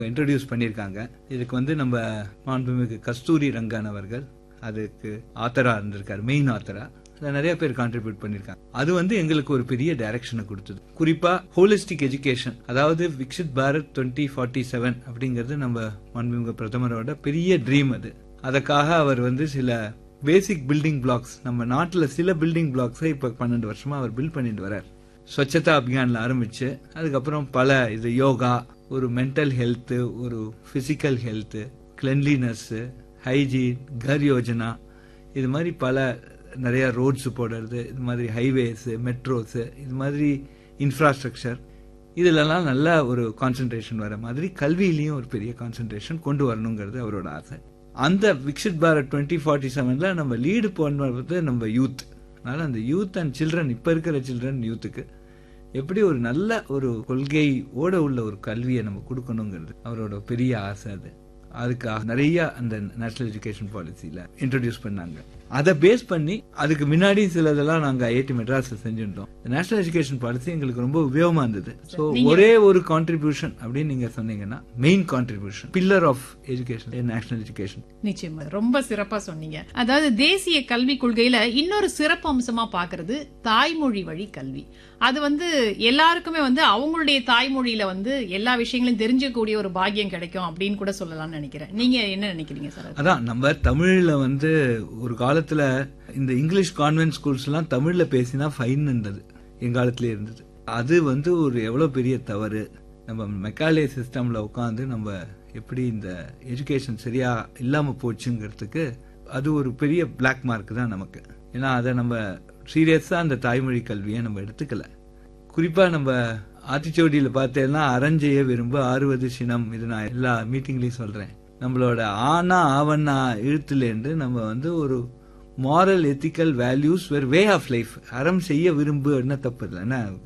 Introduce பண்ணியிருக்காங்க. இதுக்கு வந்து நம்ம மாண்புமிகு கஸ்தூரி ரங்கன் அவர்கள் அதுக்கு ஆத்தரா இருந்திருக்காரு, மெயின் ஆத்தரா. நிறைய பேர் கான்ட்ரிபியூட் பண்ணிருக்காங்க. அது வந்து எங்களுக்கு ஒரு பெரிய டைரக்ஷனை கொடுத்தது. குறிப்பா ஹோலிஸ்டிக் எஜுகேஷன், அதாவது விக்ஷித் பாரத் 2047 அப்படிங்கிறது நம்ம மாண்புமிகு பிரதமரோட பெரிய ட்ரீம். அதுக்காக அவர் வந்து சில பேசிக் பில்டிங் பிளாக்ஸ், நம்ம நாட்டுல சில பில்டிங் பிளாக்ஸ் இப்ப 12 வருஷமா அவர் பில்ட் பண்ணிட்டு வர்றார். ஸ்வச்சதா அபியான்ல ஆரம்பிச்சு அதுக்கப்புறம் பல இது யோகா, ஒரு மென்டல் ஹெல்த், ஒரு பிசிக்கல் ஹெல்த், கிளென்லினஸ், ஹைஜீன், கர் யோஜனா, இது மாதிரி பல நிறைய ரோட்ஸ் போடுறது, இது மாதிரி ஹைவேஸ், மெட்ரோஸ், இது மாதிரி இன்ஃப்ராஸ்ட்ரக்சர், இதுலலாம் நல்ல ஒரு கான்சென்ட்ரேஷன் வர மாதிரி கல்வியிலையும் ஒரு பெரிய கான்சென்ட்ரேஷன் கொண்டு வரணுங்கிறது அவரோட ஆசை. அந்த விக்ஷித் பாரத் 2047ல நம்ம லீடு போடுறது நம்ம யூத். அதனால அந்த யூத் அண்ட் சில்ட்ரன், இப்ப இருக்கிற சில்ட்ரன் யூத்துக்கு எப்படி ஒரு நல்ல ஒரு கொள்கையோட உள்ள ஒரு கல்வியை நம்ம கொடுக்கணுங்கிறது அவரோட பெரிய ஆசை. அதுக்காக நிறைய அந்த நேஷனல் எஜுகேஷன் பாலிசியில இன்ட்ரோடியூஸ் பண்ணாங்க. அதை பேஸ் பண்ணி அதுக்கு முன்னாடி சிலதெல்லாம் நாங்க ஐஐடி மெட்ராஸ்ல செஞ்சுட்டோம். நேஷனல் எஜுகேஷன் பாலிசி எங்களுக்கு ரொம்ப உபயோகமா இருந்தது. சோ ஒரே ஒரு கான்ட்ரிபியூஷன் அப்படின்னு நீங்க சொன்னீங்கன்னா, main contribution, pillar of education, national education. நிச்சயமா ரொம்ப சிறப்பா சொன்னீங்க. அதாவது தேசிய கல்விக் கொள்கையில இன்னொரு சிறப்பு அம்சமா பாக்குறது தாய்மொழி வழி கல்வி. அது வந்து எல்லாருக்குமே வந்து அவங்களுடைய தாய்மொழியில வந்து எல்லா விஷயங்களையும் தெரிஞ்சக்கூடிய ஒரு பாக்கியம் கிடைக்கும் அப்படின்னு கூட சொல்லலாம்னு நினைக்கிறேன். நீங்க என்ன நினைக்கிறீங்க சார்? அதான் நம்ம தமிழ்ல வந்து ஒரு காலத்துல இந்த இங்கிலீஷ் கான்வென்ட் ஸ்கூல்ஸ் எல்லாம் தமிழ்ல பேசினா ஃபைன் இருந்தது, எங்காலத்திலே இருந்தது. அது வந்து ஒரு எவ்வளவு பெரிய தவறு. நம்ம மெக்காலே சிஸ்டம்ல உட்காந்து நம்ம எப்படி இந்த எஜுகேஷன் சரியா இல்லாம போச்சுங்கிறதுக்கு அது ஒரு பெரிய பிளாக் மார்க் தான் நமக்கு. ஏன்னா அதை நம்ம சீரியஸா அந்த தாய்மொழி கல்வியை நம்ம எடுத்துக்கல. குறிப்பா நம்ம ஆத்திச்சோடியில பார்த்தேன்னா அறஞ்செய்ய விரும்பு ஆறுவது சினம், இது நான் எல்லா மீட்டிங்லயும் சொல்றேன். நம்மளோட ஆனா ஆவண்ணா எழுத்துலேருந்து நம்ம வந்து ஒரு moral ethical values where way of life. அறம் செய்ய விரும்பு என்ன தப்பு இல்லை,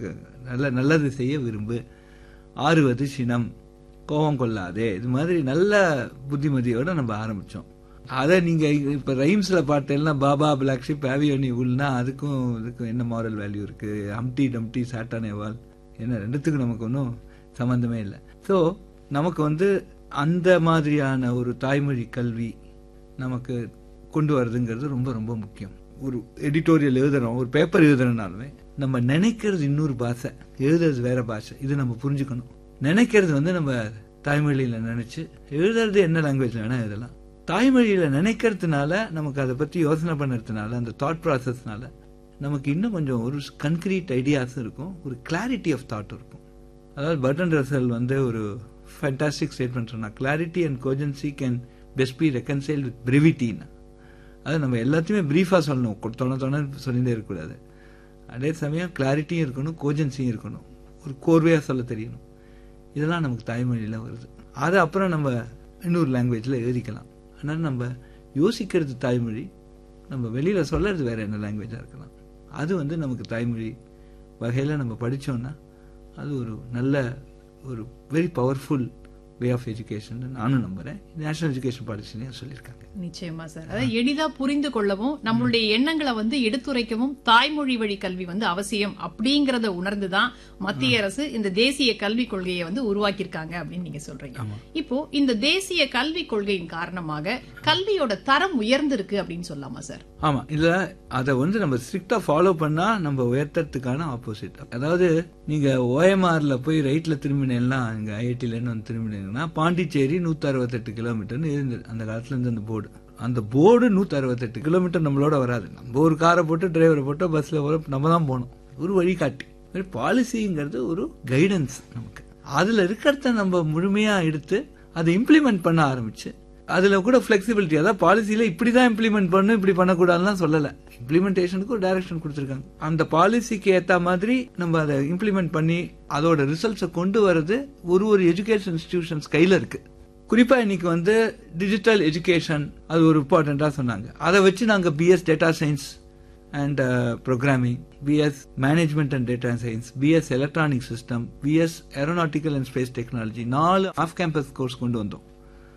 நல்லது செய்ய விரும்பு, ஆறுவது சினம், கோபம் கொள்ளாதே, இது மாதிரி நல்ல புத்திமதியோட நம்ம ஆரம்பிச்சோம். அதை நீங்க இப்ப ரைம்ஸ்ல பார்த்தேன்னா பாபா பிளாக் ஷிப் ஆவியோனி உள்னா அதுக்கும் இதுக்கும் என்ன மாரல் வேல்யூ இருக்கு? ஹம்டி டம்டி சாட்டானேவால் என்ன, ரெண்டுத்துக்கும் நமக்கு ஒன்றும் சம்பந்தமே இல்லை. ஸோ நமக்கு வந்து அந்த மாதிரியான ஒரு தாய்மொழி கல்வி நமக்கு கொண்டு வரதுங்கிறது ரொம்ப ரொம்ப முக்கியம். ஒரு எடிட்டோரியல் எழுதுறோம், ஒரு பேப்பர் எழுதுறதுனாலுமே நம்ம நினைக்கிறது இன்னொரு பாஷை, எழுதுறது வேற பாஷை. இது நம்ம புரிஞ்சுக்கணும். நினைக்கிறது வந்து நம்ம தாய்மொழியில நினைச்சு, எழுதுறது என்ன லாங்குவேஜ்ல வேணா எழுதலாம். தாய்மொழியில நினைக்கிறதுனால, நமக்கு அதை பத்தி யோசனை பண்ணுறதுனால, அந்த தாட் ப்ராசஸ்னால நமக்கு இன்னும் கொஞ்சம் ஒரு கன்கிரீட் ஐடியாஸ் இருக்கும், ஒரு கிளாரிட்டி ஆஃப் தாட் இருக்கும். அதாவது பர்ட்ரண்ட் ரசல் வந்து ஒரு ஃபேண்டாஸ்டிக் ஸ்டேட்மெண்ட் சொன்னா, clarity and coherency can best B ரெக்கன்சைல்ட் with பிரிவிட்டின்னு. அது நம்ம எல்லாத்தையுமே பிரீஃபா சொல்லணும், தொண சொல்லிட்டே இருக்கக்கூடாது. அதே சமயம் கிளாரிட்டியும் இருக்கணும், கோஜன்சியும் இருக்கணும், ஒரு கோர்வையா சொல்ல தெரியணும். இதெல்லாம் நமக்கு தாய்மொழியில வருது. அது அப்புறம் நம்ம இன்னொரு லாங்குவேஜ்ல எழுதிக்கலாம். அதனால நம்ம யோசிக்கிறது தாய்மொழி, நம்ம வெளியில சொல்றது வேற என்ன லாங்குவேஜா இருக்கலாம். அது வந்து நமக்கு தாய்மொழி வகையில நம்ம படிச்சோம்னா அது ஒரு நல்ல ஒரு very powerful way of education நானும் நம்புறேன். நேஷனல் எஜுகேஷன் பாலிசிலையும் சொல்லியிருக்காங்க. நிச்சயமா சார். அதாவது எளிதா புரிந்து கொள்ளவும் நம்மளுடைய எண்ணங்களை வந்து எடுத்துரைக்கவும் தாய்மொழி வழி கல்வி வந்து அவசியம் அப்படிங்கறத உணர்ந்துதான் மத்திய அரசு இந்த தேசிய கல்விக் கொள்கையை வந்து உருவாக்கியிருக்காங்க அப்படின்னு நீங்க சொல்றீங்க. இப்போ இந்த தேசிய கல்விக் கொள்கையின் காரணமாக கல்வியோட தரம் உயர்ந்திருக்கு அப்படின்னு சொல்லலாமா சார்? ஆமா, இதுல அதை வந்து நம்ம ஸ்ட்ரிக்டா ஃபாலோ பண்ணா நம்ம உயர்த்தறதுக்கான ஆப்போசிட். அதாவது நீங்க ஓஎம்ஆர்ல போய் ரைட்ல திரும்பினேன்னா, இங்க ஐஐடில இருந்து திரும்பினீங்கன்னா பாண்டிச்சேரி 168 கிலோமீட்டர்னு இருந்தது அந்த காலத்துல இருந்து. அந்த போர்டு 168 கிலோமீட்டர் நம்மளோட வராது. நம்ம ஒரு காரை போட்டு டிரைவரை போட்டு பஸ்ல நம்ம தான் போகணும், ஒரு வழிகாட்டி. பாலிசிங்கிறது ஒரு கைடன்ஸ் நமக்கு. அதுல இருக்கிறத நம்ம முழுமையா எடுத்து அதை இம்ப்ளிமெண்ட் பண்ண ஆரம்பிச்சு, அதுல கூட பிளெக்சிபிலிட்டி, அதாவது பாலிசியில இப்படிதான் இம்ப்ளிமெண்ட் பண்ணணும், இப்படி பண்ணக்கூடாதுலாம் சொல்லல. இம்ப்ளிமெண்டேஷனுக்கு ஒரு டைரக்ஷன் கொடுத்திருக்காங்க. அந்த பாலிசிக்கு ஏத்த மாதிரி நம்ம அதை இம்ப்ளிமெண்ட் பண்ணி அதோட ரிசல்ட்ஸை கொண்டு வர்றது ஒரு எஜுகேஷன் இன்ஸ்டிடியூஷன்ஸ் கையில இருக்கு. குறிப்பா இன்னைக்கு வந்து டிஜிட்டல் எஜுகேஷன் அது ஒரு இம்பார்ட்டண்டா சொன்னாங்க. அதை வச்சு நாங்க PS data science and programming, PS management and data science, PS electronic system, PS aeronautical and space technology 4 off campus course கொண்டு வந்தோம்.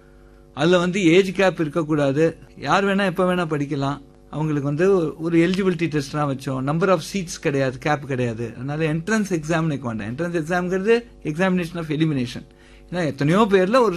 அதுல வந்து ஏஜ் கேப் இருக்கக்கூடாது, யார் வேணா எப்ப வேணா படிக்கலாம். அவங்களுக்கு வந்து ஒரு எலிஜிபிலிட்டி டெஸ்ட்லாம் வச்சோம். நம்பர் ஆஃப் சீட்ஸ் கிடையாது, கேப் கிடையாது. அதனால என்ட்ரன்ஸ் எக்ஸாம் வைக்க வேண்டாம். Entrance எக்ஸாம்ங்கிறது examination of elimination. ஏன்னா எத்தனையோ பேர்ல ஒரு